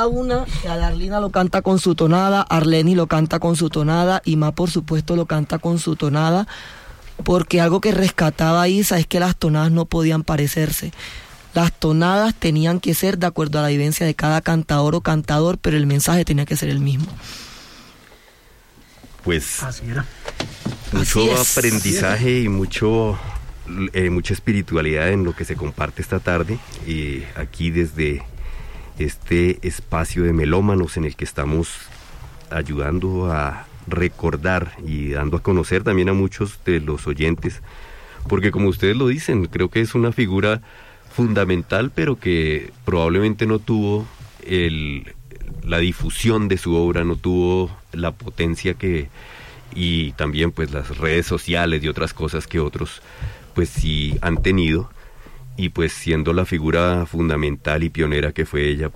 cada una, a Darlina lo canta con su tonada, Arleni lo canta con su tonada, y Ma por supuesto lo canta con su tonada, porque algo que rescataba Isa es que las tonadas no podían parecerse. Las tonadas tenían que ser de acuerdo a la vivencia de cada cantador o cantador, pero el mensaje tenía que ser el mismo. Pues así era. Mucho aprendizaje y mucha espiritualidad en lo que se comparte esta tarde, aquí desde este espacio de melómanos en el que estamos ayudando a recordar y dando a conocer también a muchos de los oyentes, porque como ustedes lo dicen, creo que es una figura fundamental, pero que probablemente no tuvo la difusión de su obra, no tuvo la potencia y también pues las redes sociales y otras cosas que otros pues sí han tenido, y pues siendo la figura fundamental y pionera que fue ella,